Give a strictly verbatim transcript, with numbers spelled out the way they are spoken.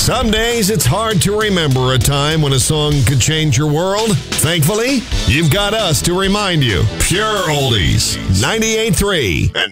Some days it's hard to remember a time when a song could change your world. Thankfully, you've got us to remind you. Pure Oldies, ninety-eight point three.